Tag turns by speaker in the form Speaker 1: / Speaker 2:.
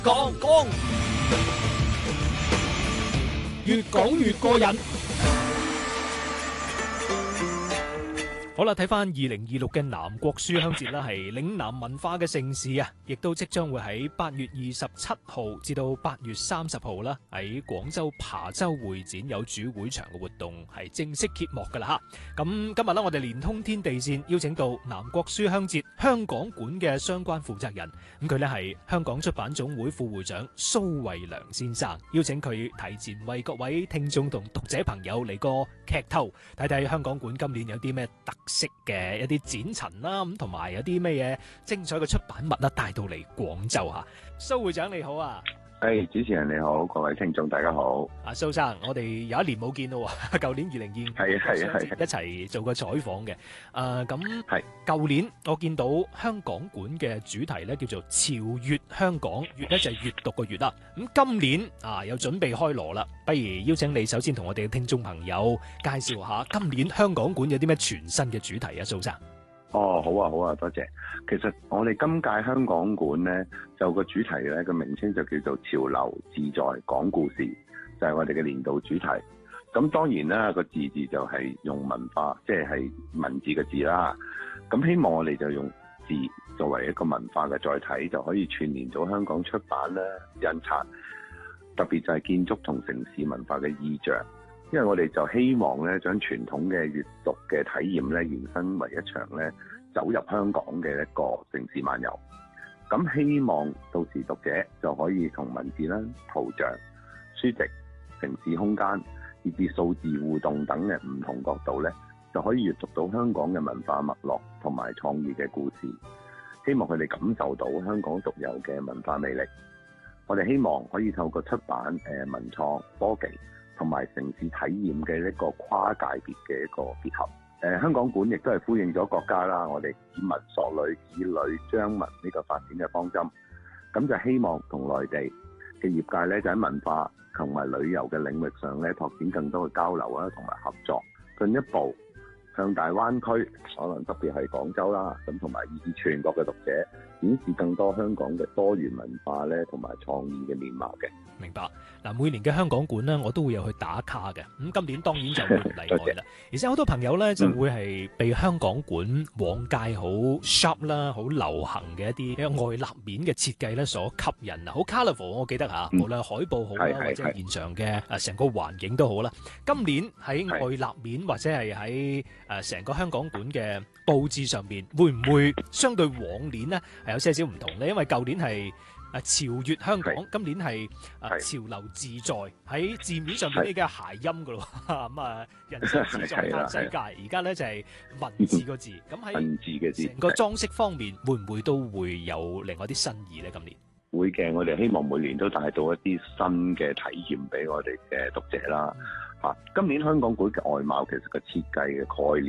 Speaker 1: 講，越講越過癮。好啦，睇翻2026嘅南國書香節啦，係嶺南文化嘅盛事啊，亦都即將會喺8月27號至到8月30號啦，喺廣州琶洲會展有主會場嘅活動係正式揭幕噶啦吓。咁今日咧，我哋連通天地線邀請到南國書香節香港館嘅相關負責人，咁佢咧係香港出版總會副會長蘇慧良先生，邀請佢提前為各位聽眾同讀者朋友嚟個劇透，睇睇香港館今年有啲咩特色嘅一啲展陳啦，咁同埋有啲咩嘢精彩嘅出版物啦，帶到嚟廣州吓。蘇會長你好啊！
Speaker 2: 主持人你好，各位聽眾大家好。
Speaker 1: 蘇生，我哋有一年冇見咯，舊年2022係一齊做過採訪嘅。咁係舊年我見到香港館嘅主題咧叫做潮閱香港，閱咧就係閱讀個閱啦。咁今年又準備開鑼啦，不如邀請你首先同我哋嘅聽眾朋友介紹下今年香港館有啲咩全新嘅主題啊，蘇生。
Speaker 2: 好啊，多謝。其實我哋今屆香港館呢，就個主題呢個名稱就叫做潮流自在講故事，就係我哋嘅年度主題。咁當然啦，個字就係用文化，即係文字嘅字啦。咁希望我哋就用字作為一個文化嘅載體，就可以串聯到香港出版啦、印刷，特別就係建築同城市文化嘅意象。因為我哋就希望咧，將傳統嘅閱讀嘅體驗咧，延伸為一場咧走入香港嘅一個城市漫遊。咁希望到時讀者就可以同文字啦、圖像、書籍、城市空間以至數字互動等嘅唔同角度咧，就可以閱讀到香港嘅文化脈絡同埋創意嘅故事。希望佢哋感受到香港獨有嘅文化魅力。我哋希望可以透過出版、文創、科技同埋城市體驗嘅一個跨界別嘅一個結合。香港館亦都係呼應咗國家啦，我哋以文塑旅、以旅彰文呢個發展嘅方針。咁就希望同內地嘅業界咧，就喺文化同埋旅遊嘅領域上咧，拓展更多嘅交流啦，同埋合作，進一步向大灣區，可能特別係廣州啦，咁同埋以至全國嘅讀者，顯示更多香港嘅多元文化咧，同埋創意嘅面貌嘅。
Speaker 1: 明白。嗱，每年嘅香港館咧，我都會有去打卡嘅。咁今年當然就唔例外啦。而且好多朋友咧就會係被香港館往屆好 sharp 啦、好流行嘅一啲外立面嘅設計咧所吸引啊，好 colourful。我記得嚇，無論海報好啦，或者現場嘅成個環境都好啦。今年喺外立面或者係喺成個香港館嘅佈置上面，會唔會相對往年呢係有些少唔同咧？因為舊年係潮閱香港，今年係潮流自在，喺字面上面呢嘅諧音噶咯，咁人生自在嘆世界，而家咧就係文字個字，咁喺文字嘅字，成個裝飾方面會唔會都會有另外啲新意咧？今年
Speaker 2: 會嘅，我哋希望每年都帶到一啲新嘅體驗俾我哋嘅讀者啦。今年香港館嘅外貌其實個設計嘅概